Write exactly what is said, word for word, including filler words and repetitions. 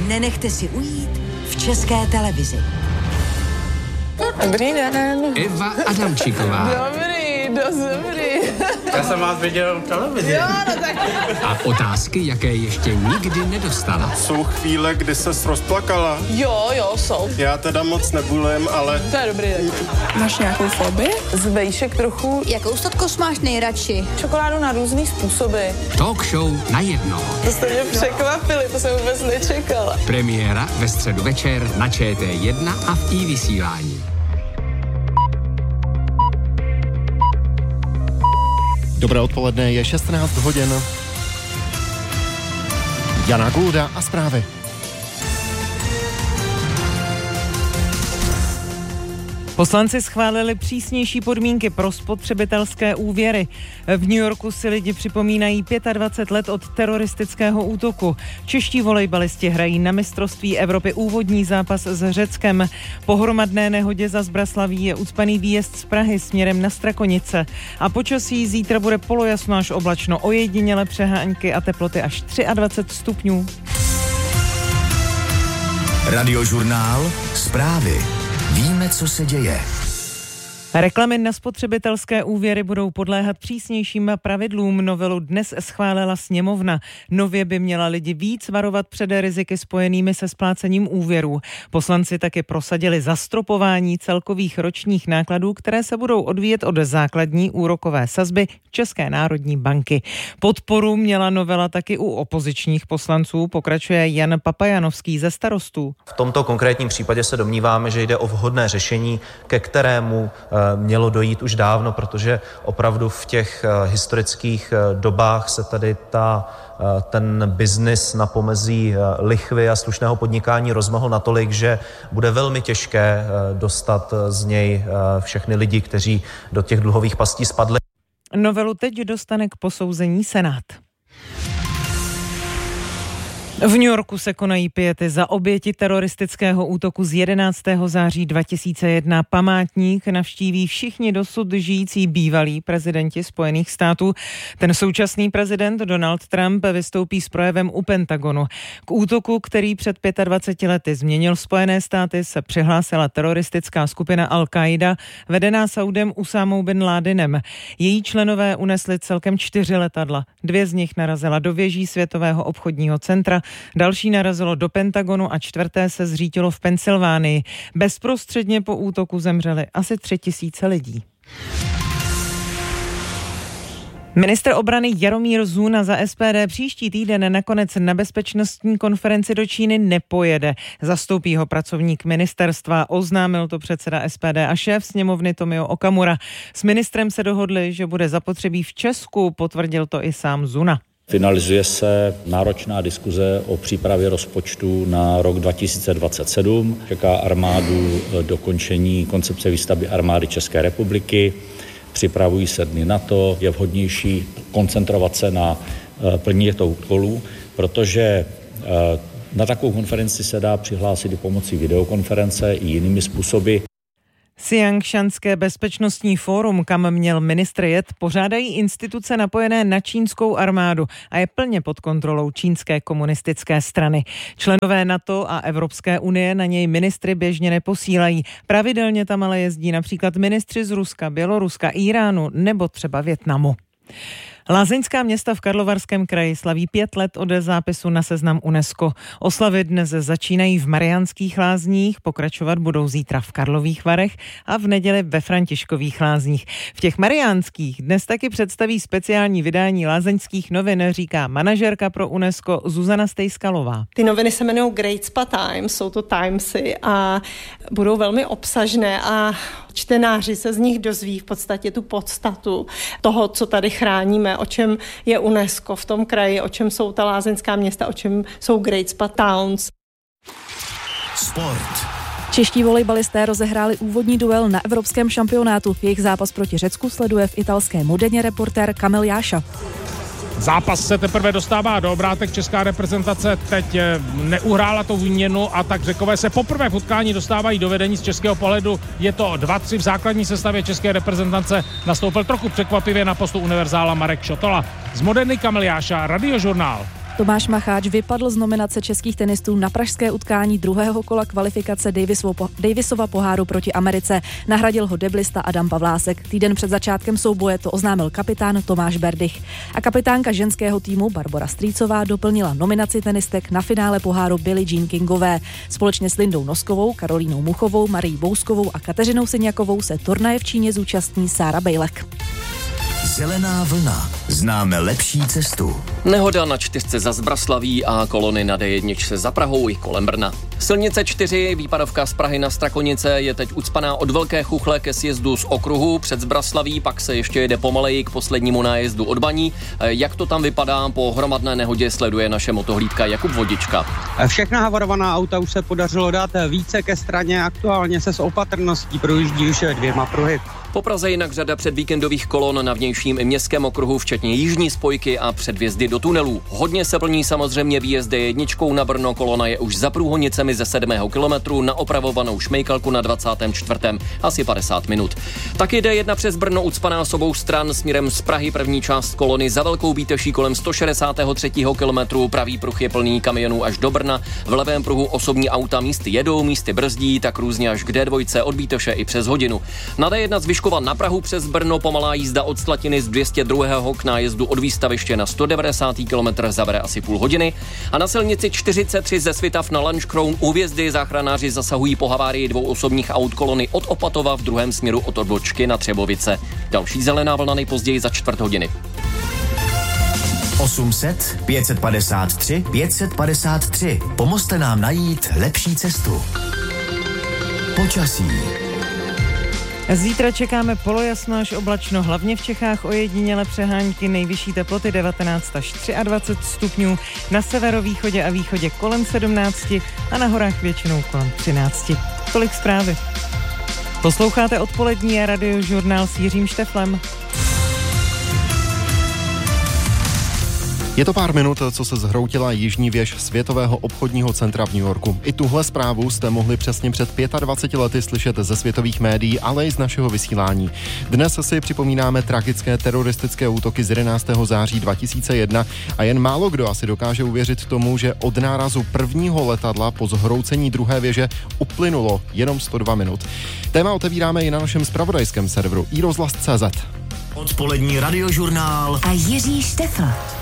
nenechte si ujít v České televizi. Dobrý den. Eva Adamčíková. Dobrý, dost dobrý. Já jsem vás viděl v televizi. Jo, no tak. A otázky, jaké ještě nikdy nedostala. Jsou chvíle, kdy ses rozplakala. Jo, jo, jsou. Já teda moc nebulím, ale... To je dobrý taky. Máš nějakou fobii? Z vejšek trochu. Jakou sladkost máš nejradši? Čokoládu na různý způsoby. Talk show na jedno. To jste mě překvapili, to jsem vůbec nečekala. Premiéra ve středu večer na Č T jedna a v iVysílání. Dobré odpoledne, je šestnáct hodin. Jana Gulda a zprávy. Poslanci schválili přísnější podmínky pro spotřebitelské úvěry. V New Yorku si lidi připomínají dvacet pět let od teroristického útoku. Čeští volejbalisti hrají na mistrovství Evropy úvodní zápas s Řeckem. Po hromadné nehodě za Zbraslaví je ucpaný výjezd z Prahy směrem na Strakonice. A počasí zítra bude polojasno až oblačno, ojediněle přehánky a teploty až dvacet tři stupňů. Radiožurnál, zprávy. Víme, co se děje. Reklamy na spotřebitelské úvěry budou podléhat přísnějším pravidlům. Novelu dnes schválila sněmovna. Nově by měla lidi víc varovat před riziky spojenými se splácením úvěrů. Poslanci taky prosadili zastropování celkových ročních nákladů, které se budou odvíjet od základní úrokové sazby České národní banky. Podporu měla novela taky u opozičních poslanců, pokračuje Jan Papajanovský ze Starostů. V tomto konkrétním případě se domníváme, že jde o vhodné řešení, ke kterému mělo dojít už dávno, protože opravdu v těch historických dobách se tady ta, ten biznis na pomezí lichvy a slušného podnikání rozmohl natolik, že bude velmi těžké dostat z něj všechny lidi, kteří do těch dluhových pastí spadli. Novelu teď dostane k posouzení Senát. V New Yorku se konají piety za oběti teroristického útoku z jedenáctého září dva tisíce jedna. Památník navštíví všichni dosud žijící bývalí prezidenti Spojených států. Ten současný prezident Donald Trump vystoupí s projevem u Pentagonu. K útoku, který před dvaceti pěti lety změnil Spojené státy, se přihlásila teroristická skupina Al-Qaida, vedená Saudem Usámou bin Ládinem. Její členové unesli celkem čtyři letadla. Dvě z nich narazila do věží Světového obchodního centra, další narazilo do Pentagonu a čtvrté se zřítilo v Pensylvánii. Bezprostředně po útoku zemřeli asi tři tisíce lidí. Ministr obrany Jaromír Zuna za S P D příští týden nakonec na bezpečnostní konferenci do Číny nepojede. Zastoupí ho pracovník ministerstva, oznámil to předseda S P D a šéf sněmovny Tomio Okamura. S ministrem se dohodli, že bude zapotřebí v Česku, potvrdil to i sám Zuna. Finalizuje se náročná diskuze o přípravě rozpočtu na rok dva tisíce dvacet sedm. Čeká armádu dokončení koncepce výstavby armády České republiky. Připravují se dny NATO. Je vhodnější koncentrovat se na plnění těchto úkolů, protože na takovou konferenci se dá přihlásit i pomocí videokonference i jinými způsoby. Siangšanské bezpečnostní fórum, kam měl ministr jet, pořádají instituce napojené na čínskou armádu a je plně pod kontrolou čínské komunistické strany. Členové NATO a Evropské unie na něj ministry běžně neposílají. Pravidelně tam ale jezdí například ministři z Ruska, Běloruska, Iránu nebo třeba Vietnamu. Lázeňská města v Karlovarském kraji slaví pět let od zápisu na seznam UNESCO. Oslavy dnes začínají v Mariánských Lázních, pokračovat budou zítra v Karlových Varech a v neděli ve Františkových Lázních. V těch mariánských dnes taky představí speciální vydání lázeňských novin, říká manažerka pro UNESCO Zuzana Stejskalová. Ty noviny se jmenují Great Spa Times, jsou to Timesy a budou velmi obsažné a čtenáři se z nich dozví v podstatě tu podstatu toho, co tady chráníme, o čem je UNESCO v tom kraji, o čem jsou ta lázeňská města, o čem jsou Great Spa Towns. Sport. Čeští volejbalisté rozehráli úvodní duel na evropském šampionátu. Jejich zápas proti Řecku sleduje v italské Modeně reportér Kamil Jáša. Zápas se teprve dostává do obrátek. Česká reprezentace teď neuhrála tu výměnu a tak Řekové se poprvé v utkání dostávají do vedení. Z českého pohledu je to dva tři v základní sestavě české reprezentace. Nastoupil trochu překvapivě na postu univerzála Marek Šotola. Z Modeny Kamil Jáša, Radiožurnál. Tomáš Macháč vypadl z nominace českých tenistů na pražské utkání druhého kola kvalifikace Davisova poháru proti Americe. Nahradil ho deblista Adam Pavlásek. Týden před začátkem souboje to oznámil kapitán Tomáš Berdych. A kapitánka ženského týmu Barbora Strýcová doplnila nominaci tenistek na finále poháru Billie Jean Kingové. Společně s Lindou Noskovou, Karolínou Muchovou, Marií Bouskovou a Kateřinou Syňakovou se turnaje v Číně zúčastní Sára Bejlek. Zelená vlna. Známe lepší cestu. Nehoda na čtyřce za Zbraslaví a kolony na dé jedna za Prahou i kolem Brna. Silnice čtyři, výpadovka z Prahy na Strakonice, je teď ucpaná od Velké Chuchle ke sjezdu z okruhu před Zbraslaví, pak se ještě jede pomaleji k poslednímu nájezdu od Baní. Jak to tam vypadá po hromadné nehodě, sleduje naše motohlídka Jakub Vodička. Všechna havarovaná auta už se podařilo dát více ke straně, aktuálně se s opatrností projíždí už dvěma pruhy. Po Praze jinak řada předvíkendových kolon na vnějším i městském okruhu, včetně jižní spojky a předvjezdy do tunelů. Hodně se plní samozřejmě výjezd dé jedna na Brno, kolona je už za Průhonicemi ze sedmého kilometru, na opravovanou Šmejkalku na dvacátém čtvrtém asi padesát minut. Taky dé jedna přes Brno ucpaná s obou stran směrem z Prahy, první část kolony za Velkou Bíteší kolem sto šedesátého třetího kilometru, pravý pruh je plný kamionů až do Brna, v levém pruhu osobní auta místy jedou, místy brzdí, tak různě až k dé dva od Bíteše i přes hodinu. Na dé jedna z Vyškova na Prahu přes Brno pomalá jízda od Slatiny z dvě stě dva k nájezdu od Výstaviště na sto devadesátý kilometr zabere asi půl hodiny a na silnici čtyřicet tři ze Svitav na Lanškroun u Hvězdy záchranáři zasahují po havárii dvou osobních aut kolony od Opatova v druhém směru od odbočky na Třebovice. Další zelená vlna nejpozději za čtvrt hodiny. osm set, pět set padesát tři, pět set padesát tři. Pomozte nám najít lepší cestu. Počasí. Zítra čekáme polojasno až oblačno, hlavně v Čechách ojediněle přehánky, nejvyšší teploty devatenáct až dvacet tři stupňů, na severovýchodě a východě kolem sedmnáct a na horách většinou kolem třináct. Tolik zprávy. Posloucháte odpolední radiožurnál s Jiřím Šteflem. Je to pár minut, co se zhroutila jižní věž Světového obchodního centra v New Yorku. I tuhle zprávu jste mohli přesně před dvaceti pěti lety slyšet ze světových médií, ale i z našeho vysílání. Dnes si připomínáme tragické teroristické útoky z jedenáctého září dva tisíce jedna a jen málo kdo asi dokáže uvěřit tomu, že od nárazu prvního letadla po zhroucení druhé věže uplynulo jenom sto dva minut. Téma otevíráme i na našem zpravodajském serveru i rozhlas tečka cé zet. Odpolední radiožurnál a Jiří Štefl.